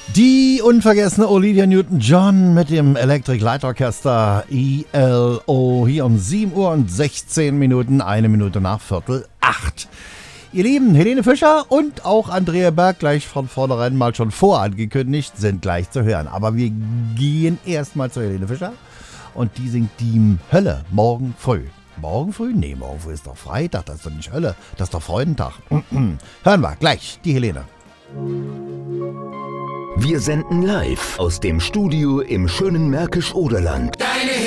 Die unvergessene Olivia Newton-John mit dem Electric Light Orchester ELO hier um 7 Uhr und 16 Minuten, 1 Minute nach 7:45. Ihr Lieben, Helene Fischer und auch Andrea Berg, gleich von vornherein mal schon vorangekündigt, sind gleich zu hören. Aber wir gehen erstmal zu Helene Fischer und die singt die Hölle morgen früh. Morgen früh? Nee, morgen früh ist doch Freitag, das ist doch nicht Hölle, das ist doch Freudentag. Hören wir gleich die Helene. Wir senden live aus dem Studio im schönen Märkisch-Oderland.